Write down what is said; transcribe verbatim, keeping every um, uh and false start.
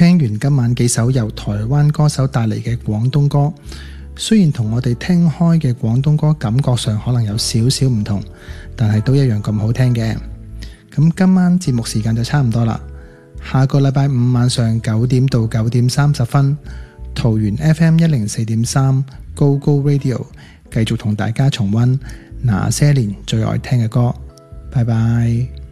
聽完今晚幾首由台灣歌手帶嚟嘅廣東歌，雖然同我哋聽開嘅廣東歌感覺上可能有少少唔同，但係都一樣咁好聽嘅。咁今晚節目時間就差唔多啦，下個禮拜五晚上九點到九點三十分，桃園 F M 一零四點三 Go Go Radio 繼續同大家重溫那些年最愛聽嘅歌。拜拜。